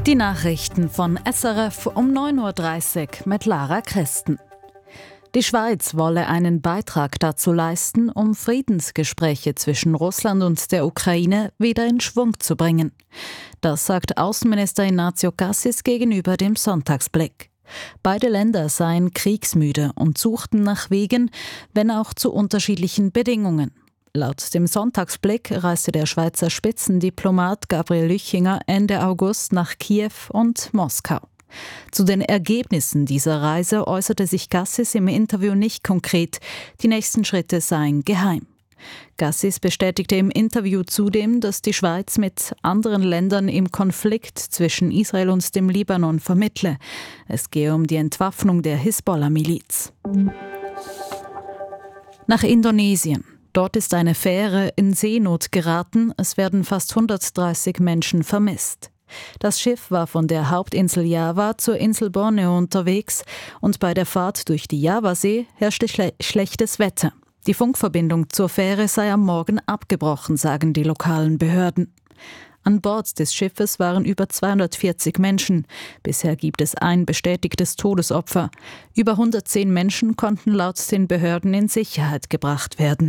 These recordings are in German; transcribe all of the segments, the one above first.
Die Nachrichten von SRF um 9.30 Uhr mit Lara Christen. Die Schweiz wolle einen Beitrag dazu leisten, um Friedensgespräche zwischen Russland und der Ukraine wieder in Schwung zu bringen. Das sagt Außenminister Ignazio Cassis gegenüber dem Sonntagsblick. Beide Länder seien kriegsmüde und suchten nach Wegen, wenn auch zu unterschiedlichen Bedingungen. Laut dem Sonntagsblick reiste der Schweizer Spitzendiplomat Gabriel Lüchinger Ende August nach Kiew und Moskau. Zu den Ergebnissen dieser Reise äußerte sich Cassis im Interview nicht konkret. Die nächsten Schritte seien geheim. Cassis bestätigte im Interview zudem, dass die Schweiz mit anderen Ländern im Konflikt zwischen Israel und dem Libanon vermittle. Es gehe um die Entwaffnung der Hisbollah-Miliz. Nach Indonesien. Dort ist eine Fähre in Seenot geraten. Es werden fast 130 Menschen vermisst. Das Schiff war von der Hauptinsel Java zur Insel Borneo unterwegs und bei der Fahrt durch die Javasee herrschte schlechtes Wetter. Die Funkverbindung zur Fähre sei am Morgen abgebrochen, sagen die lokalen Behörden. An Bord des Schiffes waren über 240 Menschen. Bisher gibt es ein bestätigtes Todesopfer. Über 110 Menschen konnten laut den Behörden in Sicherheit gebracht werden.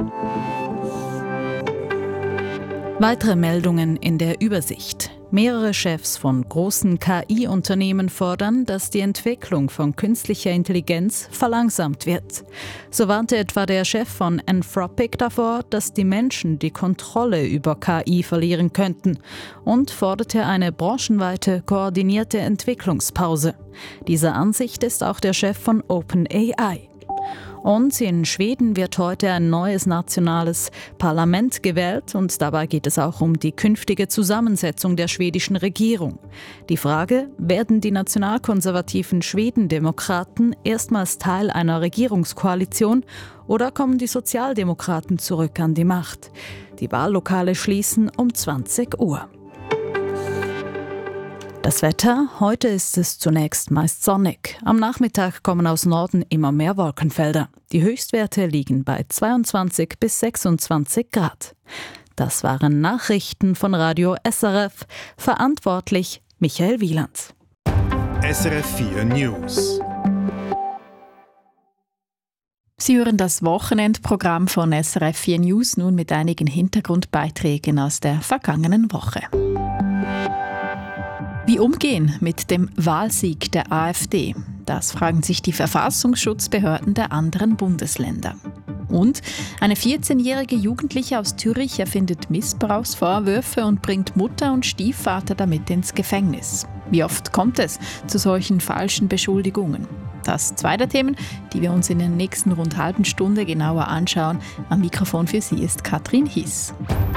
Weitere Meldungen in der Übersicht. Mehrere Chefs von großen KI-Unternehmen fordern, dass die Entwicklung von künstlicher Intelligenz verlangsamt wird. So warnte etwa der Chef von Anthropic davor, dass die Menschen die Kontrolle über KI verlieren könnten und forderte eine branchenweite, koordinierte Entwicklungspause. Dieser Ansicht ist auch der Chef von OpenAI. Und in Schweden wird heute ein neues nationales Parlament gewählt und dabei geht es auch um die künftige Zusammensetzung der schwedischen Regierung. Die Frage, werden die nationalkonservativen Schwedendemokraten erstmals Teil einer Regierungskoalition oder kommen die Sozialdemokraten zurück an die Macht? Die Wahllokale schließen um 20 Uhr. Das Wetter, heute ist es zunächst meist sonnig. Am Nachmittag kommen aus Norden immer mehr Wolkenfelder. Die Höchstwerte liegen bei 22 bis 26 Grad. Das waren Nachrichten von Radio SRF. Verantwortlich Michael Wieland. SRF 4 News. Sie hören das Wochenendprogramm von SRF 4 News nun mit einigen Hintergrundbeiträgen aus der vergangenen Woche. Wie umgehen mit dem Wahlsieg der AfD? Das fragen sich die Verfassungsschutzbehörden der anderen Bundesländer. Und eine 14-jährige Jugendliche aus Zürich erfindet Missbrauchsvorwürfe und bringt Mutter und Stiefvater damit ins Gefängnis. Wie oft kommt es zu solchen falschen Beschuldigungen? Das zwei der Themen, die wir uns in der nächsten rund halben Stunde genauer anschauen. Am Mikrofon für Sie ist Katrin Hiss.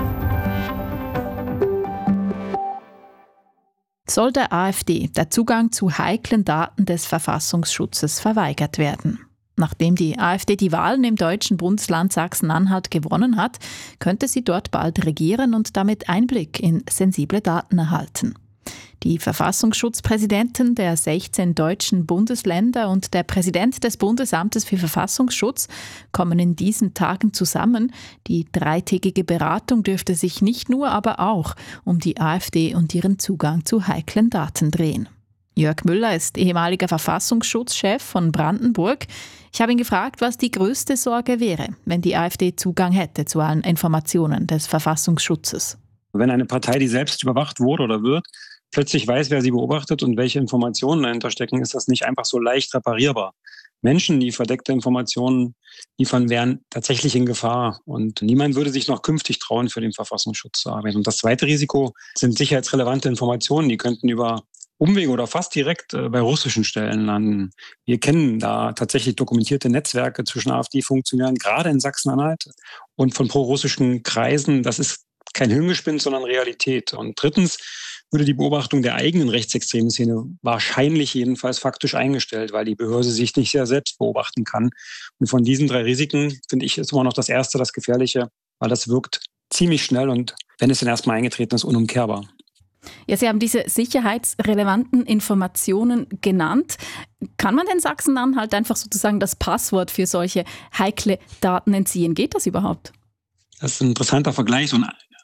Soll der AfD der Zugang zu heiklen Daten des Verfassungsschutzes verweigert werden? Nachdem die AfD die Wahlen im deutschen Bundesland Sachsen-Anhalt gewonnen hat, könnte sie dort bald regieren und damit Einblick in sensible Daten erhalten. Die Verfassungsschutzpräsidenten der 16 deutschen Bundesländer und der Präsident des Bundesamtes für Verfassungsschutz kommen in diesen Tagen zusammen. Die dreitägige Beratung dürfte sich nicht nur, aber auch um die AfD und ihren Zugang zu heiklen Daten drehen. Jörg Müller ist ehemaliger Verfassungsschutzchef von Brandenburg. Ich habe ihn gefragt, was die größte Sorge wäre, wenn die AfD Zugang hätte zu allen Informationen des Verfassungsschutzes. Wenn eine Partei, die selbst überwacht wurde oder wird, plötzlich weiß, wer sie beobachtet und welche Informationen dahinter stecken, ist das nicht einfach so leicht reparierbar. Menschen, die verdeckte Informationen liefern, wären tatsächlich in Gefahr. Und niemand würde sich noch künftig trauen, für den Verfassungsschutz zu arbeiten. Und das zweite Risiko sind sicherheitsrelevante Informationen. Die könnten über Umwege oder fast direkt bei russischen Stellen landen. Wir kennen da tatsächlich dokumentierte Netzwerke zwischen AfD-Funktionären, gerade in Sachsen-Anhalt, und von prorussischen Kreisen. Das ist kein Hirngespinst, sondern Realität. Und drittens würde die Beobachtung der eigenen rechtsextremen Szene wahrscheinlich jedenfalls faktisch eingestellt, weil die Behörde sich nicht sehr selbst beobachten kann. Und von diesen drei Risiken, finde ich, ist immer noch das erste, das Gefährliche, weil das wirkt ziemlich schnell und wenn es dann erstmal eingetreten ist, unumkehrbar. Ja, Sie haben diese sicherheitsrelevanten Informationen genannt. Kann man den Sachsen-Anhalt einfach sozusagen das Passwort für solche heikle Daten entziehen? Geht das überhaupt? Das ist ein interessanter Vergleich. So ein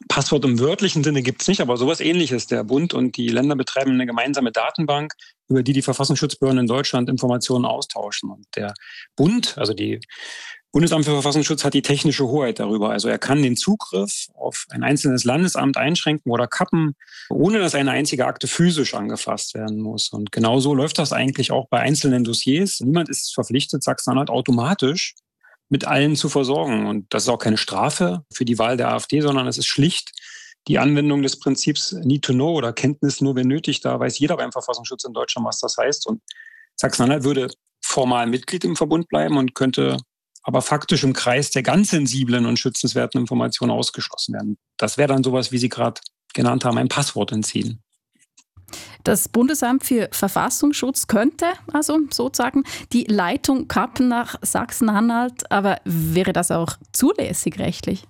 Passwort im wörtlichen Sinne gibt es nicht, aber sowas Ähnliches. Der Bund und die Länder betreiben eine gemeinsame Datenbank, über die Verfassungsschutzbehörden in Deutschland Informationen austauschen. Und der Bund, also die Bundesamt für Verfassungsschutz, hat die technische Hoheit darüber. Also er kann den Zugriff auf ein einzelnes Landesamt einschränken oder kappen, ohne dass eine einzige Akte physisch angefasst werden muss. Und genauso läuft das eigentlich auch bei einzelnen Dossiers. Niemand ist verpflichtet, Sachsen-Anhalt automatisch mit allen zu versorgen. Und das ist auch keine Strafe für die Wahl der AfD, sondern es ist schlicht die Anwendung des Prinzips Need to Know oder Kenntnis nur, wenn nötig. Da weiß jeder beim Verfassungsschutz in Deutschland, was das heißt. Und Sachsen-Anhalt würde formal Mitglied im Verbund bleiben und könnte aber faktisch im Kreis der ganz sensiblen und schützenswerten Informationen ausgeschlossen werden. Das wäre dann sowas, wie Sie gerade genannt haben, ein Passwort entziehen. Das Bundesamt für Verfassungsschutz könnte also sozusagen die Leitung kappen nach Sachsen-Anhalt, aber wäre das auch zulässig rechtlich?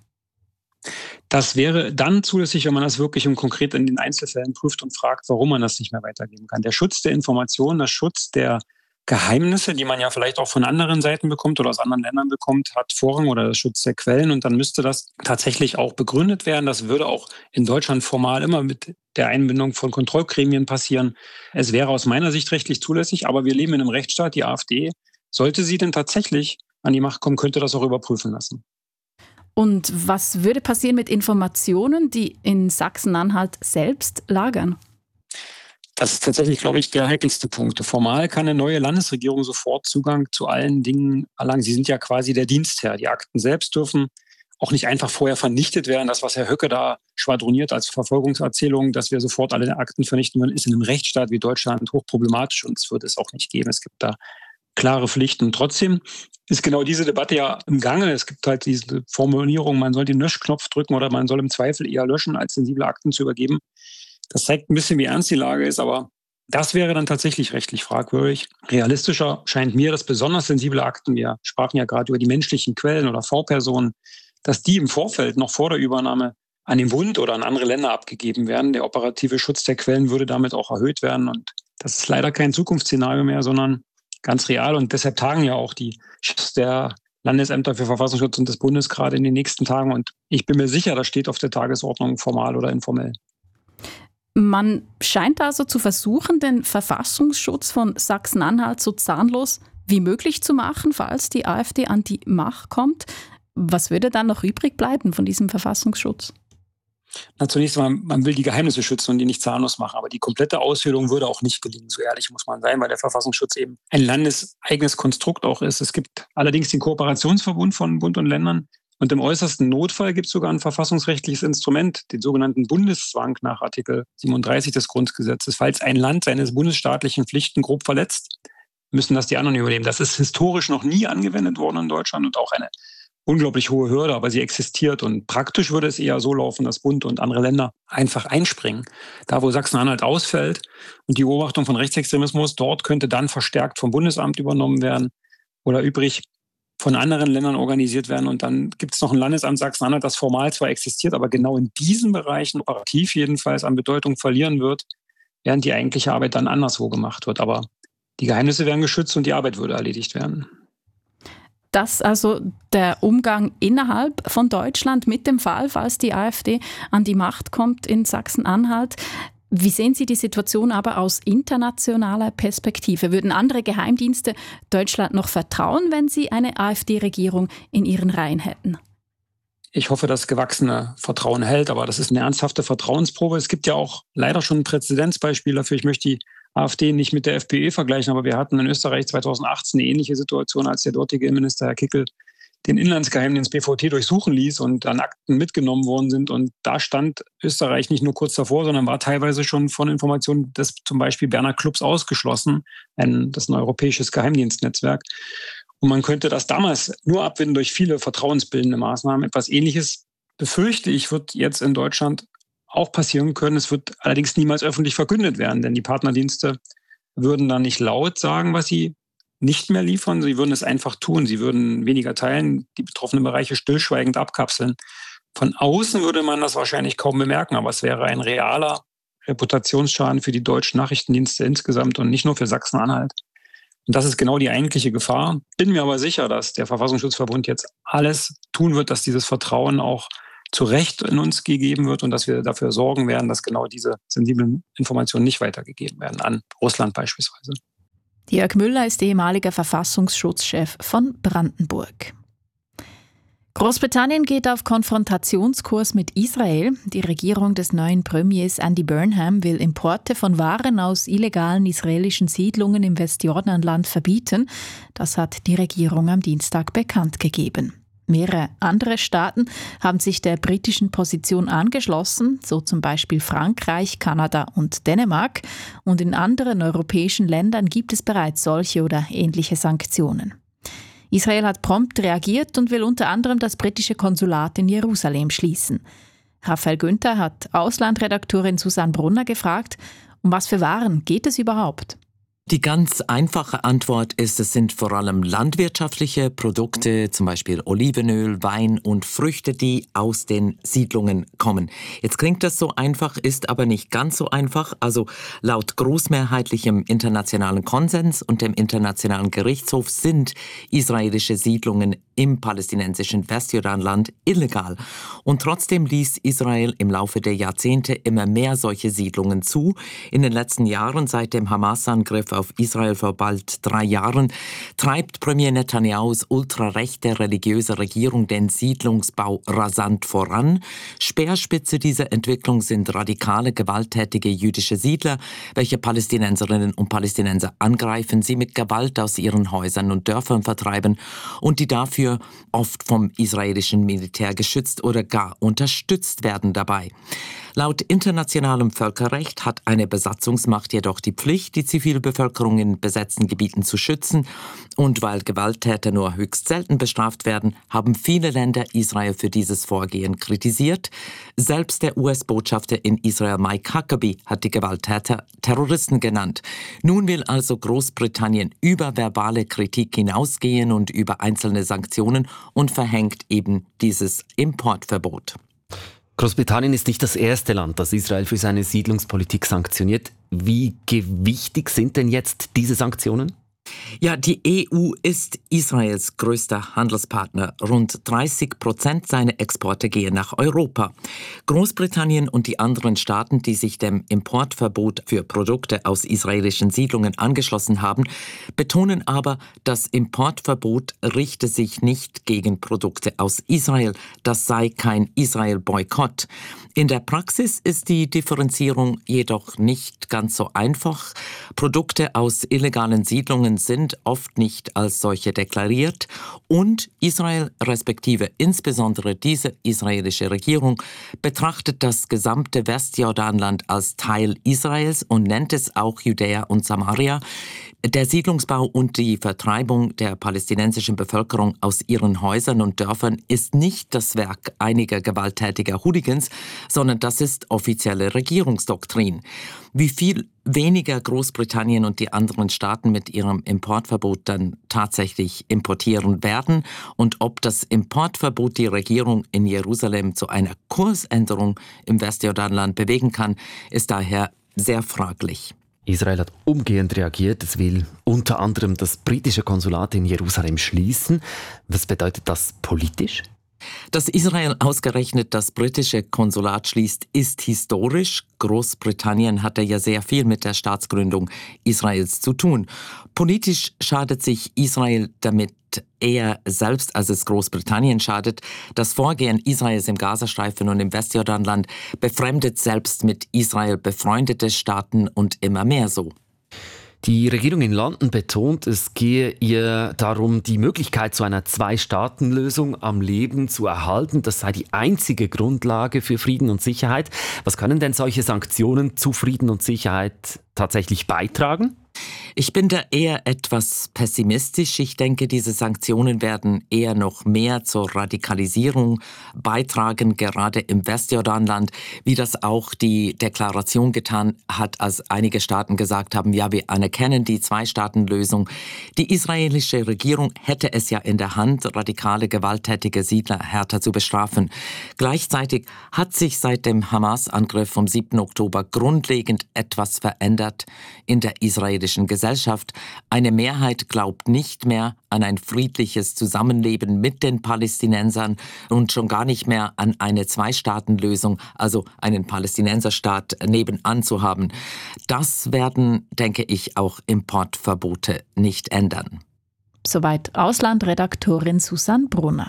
Das wäre dann zulässig, wenn man das wirklich und konkret in den Einzelfällen prüft und fragt, warum man das nicht mehr weitergeben kann. Der Schutz der Informationen, der Schutz der Geheimnisse, die man ja vielleicht auch von anderen Seiten bekommt oder aus anderen Ländern bekommt, hat Vorrang, oder der Schutz der Quellen. Und dann müsste das tatsächlich auch begründet werden. Das würde auch in Deutschland formal immer mit der Einbindung von Kontrollgremien passieren. Es wäre aus meiner Sicht rechtlich zulässig, aber wir leben in einem Rechtsstaat. Die AfD, sollte sie denn tatsächlich an die Macht kommen, könnte das auch überprüfen lassen. Und was würde passieren mit Informationen, die in Sachsen-Anhalt selbst lagern? Das ist tatsächlich, glaube ich, der heikelste Punkt. Formal kann eine neue Landesregierung sofort Zugang zu allen Dingen erlangen. Sie sind ja quasi der Dienstherr. Die Akten selbst dürfen auch nicht einfach vorher vernichtet werden. Das, was Herr Höcke da schwadroniert als Verfolgungserzählung, dass wir sofort alle Akten vernichten würden, ist in einem Rechtsstaat wie Deutschland hochproblematisch, und es wird es auch nicht geben. Es gibt da klare Pflichten. Trotzdem ist genau diese Debatte ja im Gange. Es gibt halt diese Formulierung, man soll den Löschknopf drücken oder man soll im Zweifel eher löschen, als sensible Akten zu übergeben. Das zeigt ein bisschen, wie ernst die Lage ist, aber das wäre dann tatsächlich rechtlich fragwürdig. Realistischer scheint mir, dass besonders sensible Akten, wir sprachen ja gerade über die menschlichen Quellen oder V-Personen, dass die im Vorfeld noch vor der Übernahme an den Bund oder an andere Länder abgegeben werden. Der operative Schutz der Quellen würde damit auch erhöht werden. Und das ist leider kein Zukunftsszenario mehr, sondern ganz real. Und deshalb tagen ja auch die Chefs der Landesämter für Verfassungsschutz und des Bundes gerade in den nächsten Tagen. Und ich bin mir sicher, das steht auf der Tagesordnung, formal oder informell. Man scheint also zu versuchen, den Verfassungsschutz von Sachsen-Anhalt so zahnlos wie möglich zu machen, falls die AfD an die Macht kommt. Was würde dann noch übrig bleiben von diesem Verfassungsschutz? Na, zunächst einmal, man will die Geheimnisse schützen und die nicht zahnlos machen. Aber die komplette Aushöhlung würde auch nicht gelingen. So ehrlich muss man sein, weil der Verfassungsschutz eben ein landeseigenes Konstrukt auch ist. Es gibt allerdings den Kooperationsverbund von Bund und Ländern. Und im äußersten Notfall gibt es sogar ein verfassungsrechtliches Instrument, den sogenannten Bundeszwang nach Artikel 37 des Grundgesetzes. Falls ein Land seine bundesstaatlichen Pflichten grob verletzt, müssen das die anderen übernehmen. Das ist historisch noch nie angewendet worden in Deutschland und auch eine unglaublich hohe Hürde, aber sie existiert. Und praktisch würde es eher so laufen, dass Bund und andere Länder einfach einspringen. Da, wo Sachsen-Anhalt ausfällt und die Beobachtung von Rechtsextremismus, dort könnte dann verstärkt vom Bundesamt übernommen werden oder übrig von anderen Ländern organisiert werden. Und dann gibt es noch ein Landesamt Sachsen-Anhalt, das formal zwar existiert, aber genau in diesen Bereichen operativ jedenfalls an Bedeutung verlieren wird, während die eigentliche Arbeit dann anderswo gemacht wird. Aber die Geheimnisse werden geschützt und die Arbeit würde erledigt werden. Das also der Umgang innerhalb von Deutschland mit dem Fall, falls die AfD an die Macht kommt in Sachsen-Anhalt. Wie sehen Sie die Situation aber aus internationaler Perspektive? Würden andere Geheimdienste Deutschland noch vertrauen, wenn sie eine AfD-Regierung in ihren Reihen hätten? Ich hoffe, dass gewachsene Vertrauen hält, aber das ist eine ernsthafte Vertrauensprobe. Es gibt ja auch leider schon ein Präzedenzbeispiel dafür. Ich möchte die AfD nicht mit der FPÖ vergleichen, aber wir hatten in Österreich 2018 eine ähnliche Situation, als der dortige Innenminister Herr Kickl den Inlandsgeheimdienst BVT durchsuchen ließ und dann Akten mitgenommen worden sind. Und da stand Österreich nicht nur kurz davor, sondern war teilweise schon von Informationen des zum Beispiel Berner Clubs ausgeschlossen. Das ist ein europäisches Geheimdienstnetzwerk. Und man könnte das damals nur abwenden durch viele vertrauensbildende Maßnahmen. Etwas Ähnliches, befürchte ich, wird jetzt in Deutschland auch passieren können. Es wird allerdings niemals öffentlich verkündet werden, denn die Partnerdienste würden dann nicht laut sagen, was sie nicht mehr liefern. Sie würden es einfach tun. Sie würden weniger teilen, die betroffenen Bereiche stillschweigend abkapseln. Von außen würde man das wahrscheinlich kaum bemerken, aber es wäre ein realer Reputationsschaden für die deutschen Nachrichtendienste insgesamt und nicht nur für Sachsen-Anhalt. Und das ist genau die eigentliche Gefahr. Bin mir aber sicher, dass der Verfassungsschutzverbund jetzt alles tun wird, dass dieses Vertrauen auch zu Recht in uns gegeben wird und dass wir dafür sorgen werden, dass genau diese sensiblen Informationen nicht weitergegeben werden, an Russland beispielsweise. Jörg Müller ist ehemaliger Verfassungsschutzchef von Brandenburg. Großbritannien geht auf Konfrontationskurs mit Israel. Die Regierung des neuen Premiers Andy Burnham will Importe von Waren aus illegalen israelischen Siedlungen im Westjordanland verbieten. Das hat die Regierung am Dienstag bekannt gegeben. Mehrere andere Staaten haben sich der britischen Position angeschlossen, so zum Beispiel Frankreich, Kanada und Dänemark. Und in anderen europäischen Ländern gibt es bereits solche oder ähnliche Sanktionen. Israel hat prompt reagiert und will unter anderem das britische Konsulat in Jerusalem schließen. Raphael Günther hat Auslandredaktorin Susanne Brunner gefragt, um was für Waren geht es überhaupt? Die ganz einfache Antwort ist, es sind vor allem landwirtschaftliche Produkte, zum Beispiel Olivenöl, Wein und Früchte, die aus den Siedlungen kommen. Jetzt klingt das so einfach, ist aber nicht ganz so einfach. Also laut großmehrheitlichem internationalen Konsens und dem Internationalen Gerichtshof sind israelische Siedlungen im palästinensischen Westjordanland illegal. Und trotzdem ließ Israel im Laufe der Jahrzehnte immer mehr solche Siedlungen zu. In den letzten Jahren, seit dem Hamas-Angriff auf Israel vor bald 3 Jahren, treibt Premier Netanyahus ultrarechte religiöse Regierung den Siedlungsbau rasant voran. Speerspitze dieser Entwicklung sind radikale, gewalttätige jüdische Siedler, welche Palästinenserinnen und Palästinenser angreifen, sie mit Gewalt aus ihren Häusern und Dörfern vertreiben und die dafür oft vom israelischen Militär geschützt oder gar unterstützt werden dabei. Laut internationalem Völkerrecht hat eine Besatzungsmacht jedoch die Pflicht, die Zivilbevölkerung in besetzten Gebieten zu schützen. Und weil Gewalttäter nur höchst selten bestraft werden, haben viele Länder Israel für dieses Vorgehen kritisiert. Selbst der US-Botschafter in Israel, Mike Huckabee, hat die Gewalttäter Terroristen genannt. Nun will also Großbritannien über verbale Kritik hinausgehen und über einzelne Sanktionen und verhängt eben dieses Importverbot. Großbritannien ist nicht das erste Land, das Israel für seine Siedlungspolitik sanktioniert. Wie gewichtig sind denn jetzt diese Sanktionen? Ja, die EU ist Israels größter Handelspartner. Rund 30% seiner Exporte gehen nach Europa. Großbritannien und die anderen Staaten, die sich dem Importverbot für Produkte aus israelischen Siedlungen angeschlossen haben, betonen aber, das Importverbot richte sich nicht gegen Produkte aus Israel. Das sei kein Israel-Boykott. In der Praxis ist die Differenzierung jedoch nicht ganz so einfach. Produkte aus illegalen Siedlungen sind oft nicht als solche deklariert und Israel, respektive insbesondere diese israelische Regierung, betrachtet das gesamte Westjordanland als Teil Israels und nennt es auch Judäa und Samaria. Der Siedlungsbau und die Vertreibung der palästinensischen Bevölkerung aus ihren Häusern und Dörfern ist nicht das Werk einiger gewalttätiger Hooligans, sondern das ist offizielle Regierungsdoktrin. Wie viel weniger Großbritannien und die anderen Staaten mit ihrem Importverbot dann tatsächlich importieren werden und ob das Importverbot die Regierung in Jerusalem zu einer Kursänderung im Westjordanland bewegen kann, ist daher sehr fraglich. Israel hat umgehend reagiert. Es will unter anderem das britische Konsulat in Jerusalem schließen. Was bedeutet das politisch? Dass Israel ausgerechnet das britische Konsulat schließt, ist historisch. Großbritannien hatte ja sehr viel mit der Staatsgründung Israels zu tun. Politisch schadet sich Israel damit eher selbst, als es Großbritannien schadet. Das Vorgehen Israels im Gazastreifen und im Westjordanland befremdet selbst mit Israel befreundete Staaten und immer mehr so. Die Regierung in London betont, es gehe ihr darum, die Möglichkeit zu einer Zwei-Staaten-Lösung am Leben zu erhalten. Das sei die einzige Grundlage für Frieden und Sicherheit. Was können denn solche Sanktionen zu Frieden und Sicherheit tatsächlich beitragen? Ich bin da eher etwas pessimistisch. Ich denke, diese Sanktionen werden eher noch mehr zur Radikalisierung beitragen, gerade im Westjordanland, wie das auch die Deklaration getan hat, als einige Staaten gesagt haben, ja, wir anerkennen die Zwei-Staaten-Lösung. Die israelische Regierung hätte es ja in der Hand, radikale, gewalttätige Siedler härter zu bestrafen. Gleichzeitig hat sich seit dem Hamas-Angriff vom 7. Oktober grundlegend etwas verändert in der israelischen Gesellschaft. Gesellschaft. Eine Mehrheit glaubt nicht mehr an ein friedliches Zusammenleben mit den Palästinensern und schon gar nicht mehr an eine Zwei-Staaten-Lösung, also einen Palästinenserstaat nebenan zu haben. Das werden, denke ich, auch Importverbote nicht ändern. Soweit Auslandredaktorin Susanne Brunner.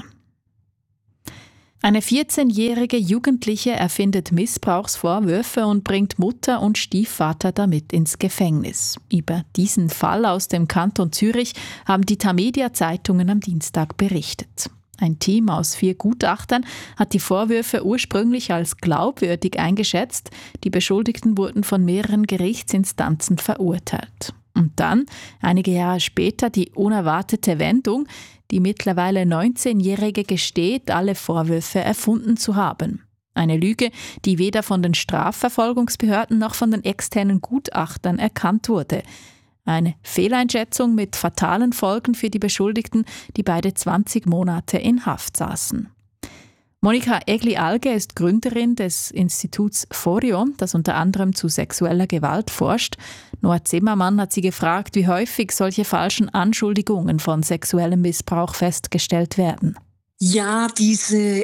Eine 14-jährige Jugendliche erfindet Missbrauchsvorwürfe und bringt Mutter und Stiefvater damit ins Gefängnis. Über diesen Fall aus dem Kanton Zürich haben die Tamedia-Zeitungen am Dienstag berichtet. Ein Team aus 4 Gutachtern hat die Vorwürfe ursprünglich als glaubwürdig eingeschätzt. Die Beschuldigten wurden von mehreren Gerichtsinstanzen verurteilt. Und dann, einige Jahre später, die unerwartete Wendung. Die mittlerweile 19-Jährige gesteht, alle Vorwürfe erfunden zu haben. Eine Lüge, die weder von den Strafverfolgungsbehörden noch von den externen Gutachtern erkannt wurde. Eine Fehleinschätzung mit fatalen Folgen für die Beschuldigten, die beide 20 Monate in Haft saßen. Monika Egli-Alge ist Gründerin des Instituts Forio, das unter anderem zu sexueller Gewalt forscht. Noah Zimmermann hat sie gefragt, wie häufig solche falschen Anschuldigungen von sexuellem Missbrauch festgestellt werden. Ja, diese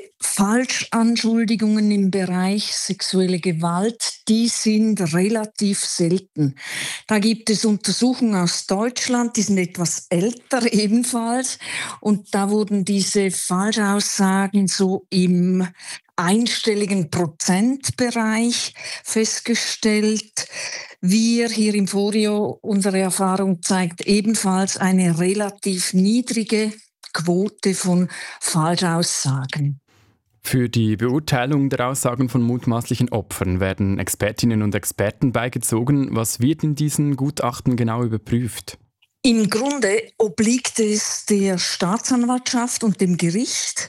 Falschanschuldigungen im Bereich sexuelle Gewalt, die sind relativ selten. Da gibt es Untersuchungen aus Deutschland, die sind etwas älter ebenfalls. Und da wurden diese Falschaussagen so im einstelligen Prozentbereich festgestellt. Wir hier im Forio, unsere Erfahrung zeigt ebenfalls eine relativ niedrige Quote von Falschaussagen. Für die Beurteilung der Aussagen von mutmaßlichen Opfern werden Expertinnen und Experten beigezogen. Was wird in diesen Gutachten genau überprüft? Im Grunde obliegt es der Staatsanwaltschaft und dem Gericht,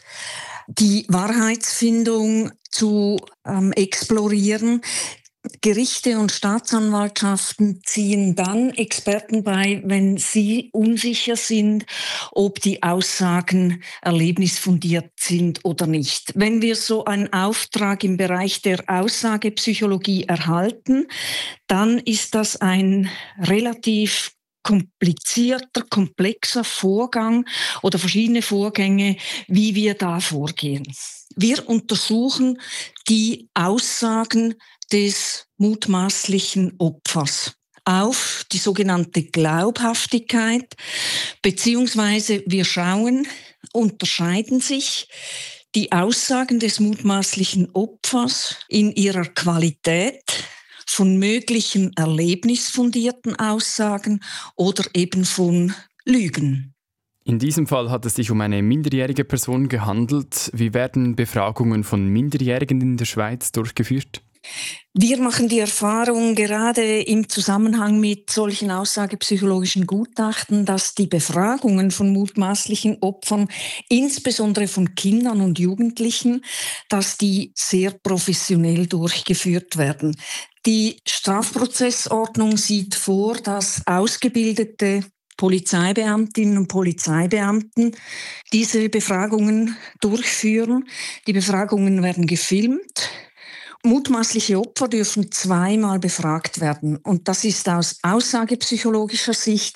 die Wahrheitsfindung zu explorieren. Gerichte und Staatsanwaltschaften ziehen dann Experten bei, wenn sie unsicher sind, ob die Aussagen erlebnisfundiert sind oder nicht. Wenn wir so einen Auftrag im Bereich der Aussagepsychologie erhalten, dann ist das ein relativ komplizierter, komplexer Vorgang oder verschiedene Vorgänge, wie wir da vorgehen. Wir untersuchen die Aussagen des mutmaßlichen Opfers auf die sogenannte Glaubhaftigkeit, beziehungsweise wir schauen, unterscheiden sich die Aussagen des mutmaßlichen Opfers in ihrer Qualität von möglichen erlebnisfundierten Aussagen oder eben von Lügen. In diesem Fall hat es sich um eine minderjährige Person gehandelt. Wie werden Befragungen von Minderjährigen in der Schweiz durchgeführt? Wir machen die Erfahrung gerade im Zusammenhang mit solchen aussagepsychologischen Gutachten, dass die Befragungen von mutmaßlichen Opfern, insbesondere von Kindern und Jugendlichen, dass die sehr professionell durchgeführt werden. Die Strafprozessordnung sieht vor, dass ausgebildete Polizeibeamtinnen und Polizeibeamten diese Befragungen durchführen. Die Befragungen werden gefilmt. Mutmaßliche Opfer dürfen 2-mal befragt werden. Und das ist aus aussagepsychologischer Sicht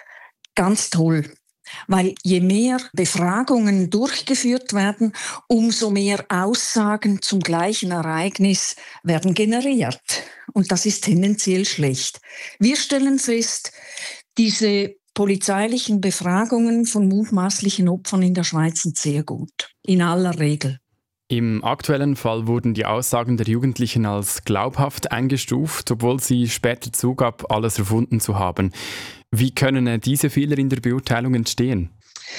ganz toll. Weil je mehr Befragungen durchgeführt werden, umso mehr Aussagen zum gleichen Ereignis werden generiert. Und das ist tendenziell schlecht. Wir stellen fest, diese polizeilichen Befragungen von mutmaßlichen Opfern in der Schweiz sind sehr gut. In aller Regel. Im aktuellen Fall wurden die Aussagen der Jugendlichen als glaubhaft eingestuft, obwohl sie später zugab, alles erfunden zu haben. Wie können diese Fehler in der Beurteilung entstehen?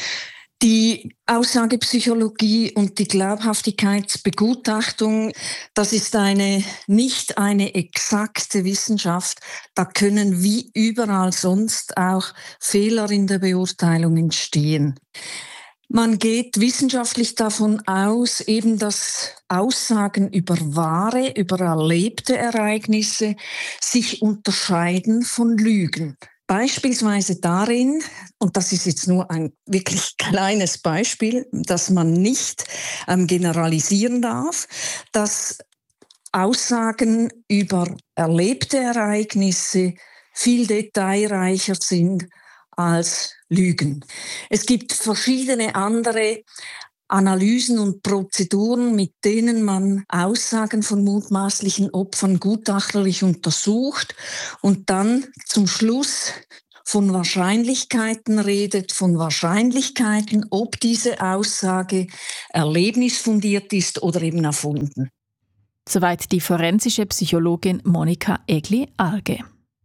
Die Aussagepsychologie und die Glaubhaftigkeitsbegutachtung, das ist nicht eine exakte Wissenschaft. Da können wie überall sonst auch Fehler in der Beurteilung entstehen. Man geht wissenschaftlich davon aus, eben dass Aussagen über wahre, über erlebte Ereignisse sich unterscheiden von Lügen. Beispielsweise darin, und das ist jetzt nur ein wirklich kleines Beispiel, dass man nicht generalisieren darf, dass Aussagen über erlebte Ereignisse viel detailreicher sind als Lügen. Es gibt verschiedene andere Analysen und Prozeduren, mit denen man Aussagen von mutmaßlichen Opfern gutachterlich untersucht und dann zum Schluss von Wahrscheinlichkeiten redet, von Wahrscheinlichkeiten, ob diese Aussage erlebnisfundiert ist oder eben erfunden. Soweit die forensische Psychologin Monika Egli-Alge.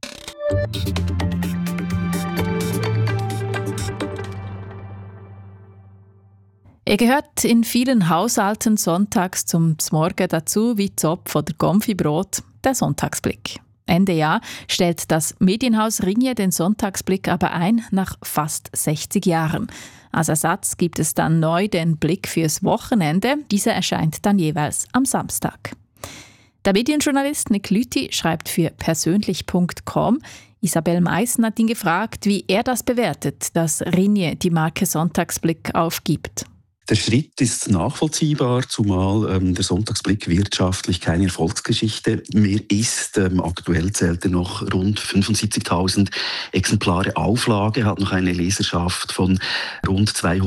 Er gehört in vielen Haushalten sonntags zum Morgen dazu wie Zopf oder Konfibrot, der Sonntagsblick. Ende Jahr stellt das Medienhaus Ringier den Sonntagsblick aber ein, nach fast 60 Jahren. Als Ersatz gibt es dann neu den Blick fürs Wochenende. Dieser erscheint dann jeweils am Samstag. Der Medienjournalist Nick Lüthi schreibt für persönlich.com. Isabel Meissen hat ihn gefragt, wie er das bewertet, dass Ringier die Marke Sonntagsblick aufgibt. Der Schritt ist nachvollziehbar, zumal der Sonntagsblick wirtschaftlich keine Erfolgsgeschichte mehr ist. Aktuell zählt er noch rund 75.000 Exemplare Auflage, hat noch eine Leserschaft von rund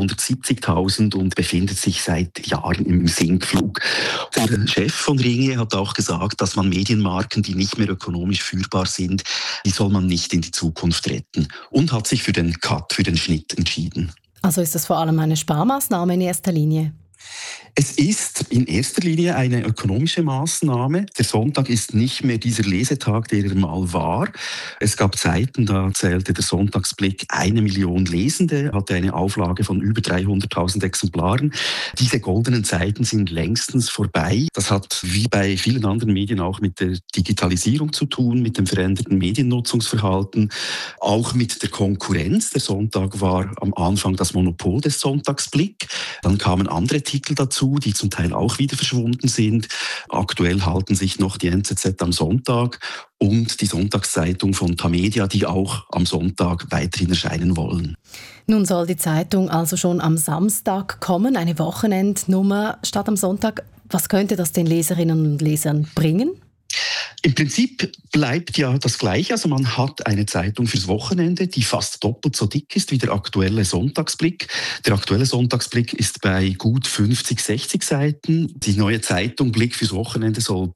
270.000 und befindet sich seit Jahren im Sinkflug. Der Chef von Ringier hat auch gesagt, dass man Medienmarken, die nicht mehr ökonomisch führbar sind, die soll man nicht in die Zukunft retten, und hat sich für den Cut, für den Schnitt entschieden. Also ist das vor allem eine Sparmaßnahme in erster Linie? Es ist in erster Linie eine ökonomische Maßnahme. Der Sonntag ist nicht mehr dieser Lesetag, der er mal war. Es gab Zeiten, da zählte der Sonntagsblick 1 Million Lesende, hatte eine Auflage von über 300.000 Exemplaren. Diese goldenen Zeiten sind längstens vorbei. Das hat wie bei vielen anderen Medien auch mit der Digitalisierung zu tun, mit dem veränderten Mediennutzungsverhalten, auch mit der Konkurrenz. Der Sonntag war am Anfang das Monopol des Sonntagsblick. Dann kamen andere Titel dazu, die zum Teil auch wieder verschwunden sind. Aktuell halten sich noch die NZZ am Sonntag und die Sonntagszeitung von Tamedia, die auch am Sonntag weiterhin erscheinen wollen. Nun soll die Zeitung also schon am Samstag kommen, eine Wochenendnummer statt am Sonntag. Was könnte das den Leserinnen und Lesern bringen? Im Prinzip bleibt ja das Gleiche. Also man hat eine Zeitung fürs Wochenende, die fast doppelt so dick ist wie der aktuelle Sonntagsblick. Der aktuelle Sonntagsblick ist bei gut 50, 60 Seiten. Die neue Zeitung Blick fürs Wochenende soll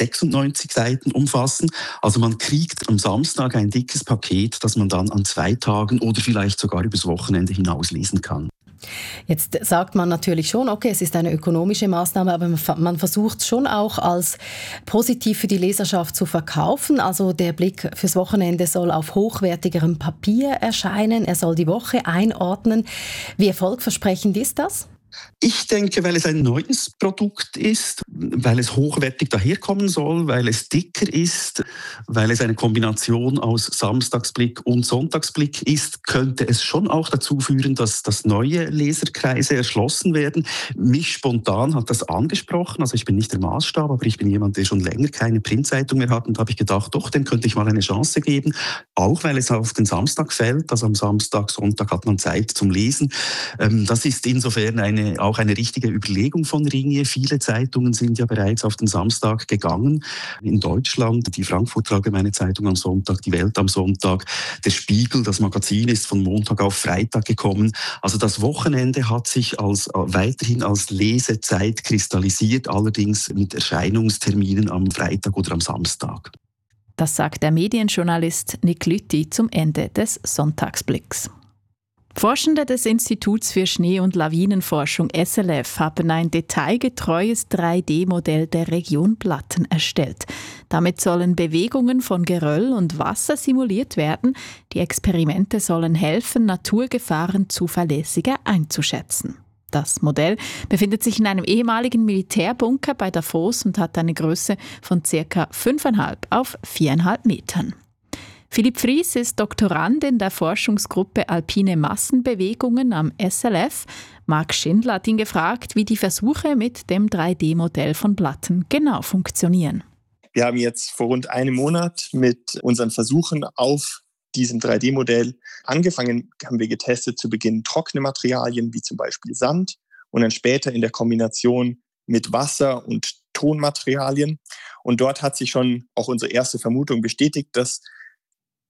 96 Seiten umfassen. Also man kriegt am Samstag ein dickes Paket, das man dann an 2 Tagen oder vielleicht sogar übers Wochenende hinaus lesen kann. Jetzt sagt man natürlich schon, okay, es ist eine ökonomische Maßnahme, aber man versucht es schon auch als positiv für die Leserschaft zu verkaufen. Also der Blick fürs Wochenende soll auf hochwertigerem Papier erscheinen, er soll die Woche einordnen. Wie erfolgversprechend ist das? Ich denke, weil es ein neues Produkt ist, weil es hochwertig daherkommen soll, weil es dicker ist, weil es eine Kombination aus Samstagsblick und Sonntagsblick ist, könnte es schon auch dazu führen, dass neue Leserkreise erschlossen werden. Mich spontan hat das angesprochen, also ich bin nicht der Maßstab, aber ich bin jemand, der schon länger keine Printzeitung mehr hat, und da habe ich gedacht, doch, dem könnte ich mal eine Chance geben, auch weil es auf den Samstag fällt, also am Samstag, Sonntag hat man Zeit zum Lesen. Das ist insofern auch eine richtige Überlegung von Ringier. Viele Zeitungen sind ja bereits auf den Samstag gegangen. In Deutschland, die Frankfurter Allgemeine Zeitung am Sonntag, die Welt am Sonntag, der Spiegel, das Magazin ist von Montag auf Freitag gekommen. Also das Wochenende hat sich weiterhin als Lesezeit kristallisiert, allerdings mit Erscheinungsterminen am Freitag oder am Samstag. Das sagt der Medienjournalist Nick Lüthi zum Ende des Sonntagsblicks. Forschende des Instituts für Schnee- und Lawinenforschung SLF haben ein detailgetreues 3D-Modell der Region Blatten erstellt. Damit sollen Bewegungen von Geröll und Wasser simuliert werden. Die Experimente sollen helfen, Naturgefahren zuverlässiger einzuschätzen. Das Modell befindet sich in einem ehemaligen Militärbunker bei Davos und hat eine Größe von ca. 5,5 auf 4,5 Metern. Philipp Fries ist Doktorand in der Forschungsgruppe Alpine Massenbewegungen am SLF. Marc Schindler hat ihn gefragt, wie die Versuche mit dem 3D-Modell von Blatten genau funktionieren. Wir haben jetzt vor rund einem Monat mit unseren Versuchen auf diesem 3D-Modell angefangen, haben wir getestet zu Beginn trockene Materialien wie zum Beispiel Sand und dann später in der Kombination mit Wasser und Tonmaterialien. Und dort hat sich schon auch unsere erste Vermutung bestätigt, dass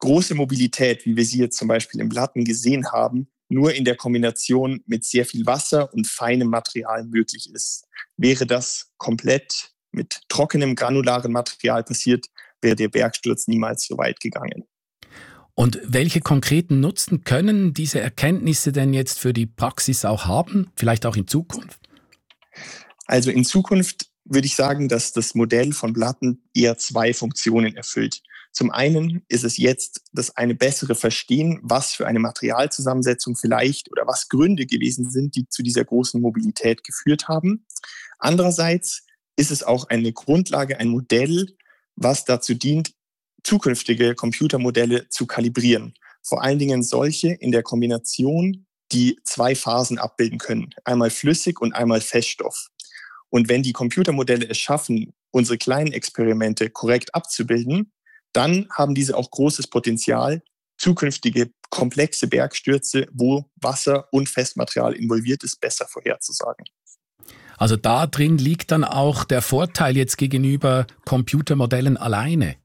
große Mobilität, wie wir sie jetzt zum Beispiel im Blatten gesehen haben, nur in der Kombination mit sehr viel Wasser und feinem Material möglich ist. Wäre das komplett mit trockenem, granularen Material passiert, wäre der Bergsturz niemals so weit gegangen. Und welche konkreten Nutzen können diese Erkenntnisse denn jetzt für die Praxis auch haben, vielleicht auch in Zukunft? Also in Zukunft würde ich sagen, dass das Modell von Blatten eher 2 Funktionen erfüllt. Zum einen ist es jetzt das eine bessere Verstehen, was für eine Materialzusammensetzung vielleicht oder was Gründe gewesen sind, die zu dieser großen Mobilität geführt haben. Andererseits ist es auch eine Grundlage, ein Modell, was dazu dient, zukünftige Computermodelle zu kalibrieren. Vor allen Dingen solche in der Kombination, die 2 Phasen abbilden können. Einmal flüssig und einmal Feststoff. Und wenn die Computermodelle es schaffen, unsere kleinen Experimente korrekt abzubilden, dann haben diese auch großes Potenzial, zukünftige komplexe Bergstürze, wo Wasser und Festmaterial involviert ist, besser vorherzusagen. Also da drin liegt dann auch der Vorteil jetzt gegenüber Computermodellen alleine.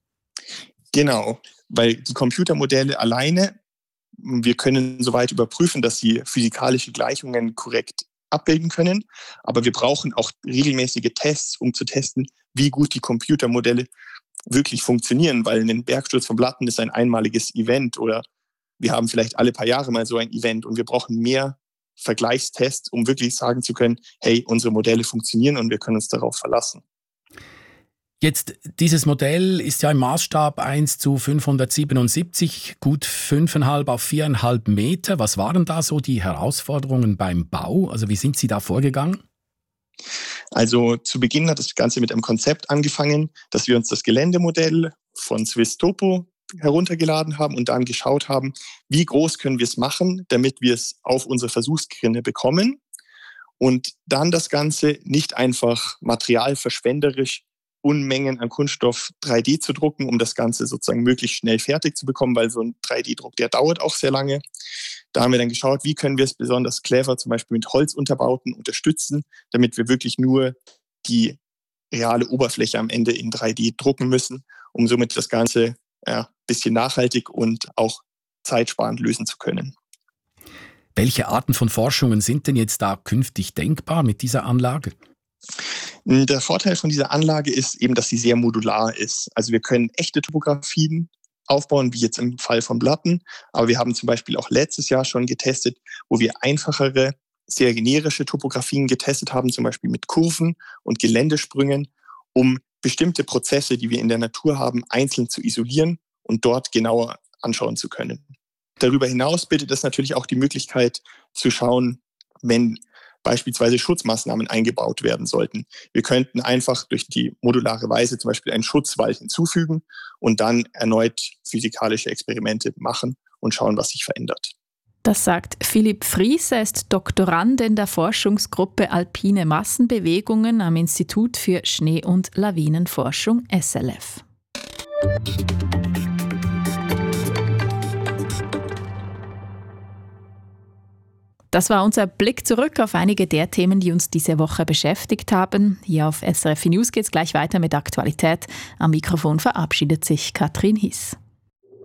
Genau, weil die Computermodelle alleine, wir können soweit überprüfen, dass sie physikalische Gleichungen korrekt abbilden können, aber wir brauchen auch regelmäßige Tests, um zu testen, wie gut die Computermodelle wirklich funktionieren, weil ein Bergsturz von Blatten ist ein einmaliges Event oder wir haben vielleicht alle paar Jahre mal so ein Event und wir brauchen mehr Vergleichstests, um wirklich sagen zu können, hey, unsere Modelle funktionieren und wir können uns darauf verlassen. Jetzt, dieses Modell ist ja im Maßstab 1:577, gut 5,5 auf 4,5 Meter. Was waren da so die Herausforderungen beim Bau? Also wie sind Sie da vorgegangen? Also zu Beginn hat das Ganze mit einem Konzept angefangen, dass wir uns das Geländemodell von Swiss Topo heruntergeladen haben und dann geschaut haben, wie groß können wir es machen, damit wir es auf unsere Versuchsrinne bekommen und dann das Ganze nicht einfach materialverschwenderisch Unmengen an Kunststoff 3D zu drucken, um das Ganze sozusagen möglichst schnell fertig zu bekommen, weil so ein 3D-Druck, der dauert auch sehr lange. Da haben wir dann geschaut, wie können wir es besonders clever zum Beispiel mit Holzunterbauten unterstützen, damit wir wirklich nur die reale Oberfläche am Ende in 3D drucken müssen, um somit das Ganze ein bisschen nachhaltig und auch zeitsparend lösen zu können. Welche Arten von Forschungen sind denn jetzt da künftig denkbar mit dieser Anlage? Der Vorteil von dieser Anlage ist eben, dass sie sehr modular ist. Also wir können echte Topografien aufbauen, wie jetzt im Fall von Blatten. Aber wir haben zum Beispiel auch letztes Jahr schon getestet, wo wir einfachere, sehr generische Topografien getestet haben, zum Beispiel mit Kurven und Geländesprüngen, um bestimmte Prozesse, die wir in der Natur haben, einzeln zu isolieren und dort genauer anschauen zu können. Darüber hinaus bietet es natürlich auch die Möglichkeit zu schauen, wenn beispielsweise Schutzmaßnahmen eingebaut werden sollten. Wir könnten einfach durch die modulare Weise zum Beispiel einen Schutzwall hinzufügen und dann erneut physikalische Experimente machen und schauen, was sich verändert. Das sagt Philipp Fries, er ist Doktorand in der Forschungsgruppe Alpine Massenbewegungen am Institut für Schnee- und Lawinenforschung SLF. Das war unser Blick zurück auf einige der Themen, die uns diese Woche beschäftigt haben. Hier auf SRF News geht es gleich weiter mit Aktualität. Am Mikrofon verabschiedet sich Katrin Hiss.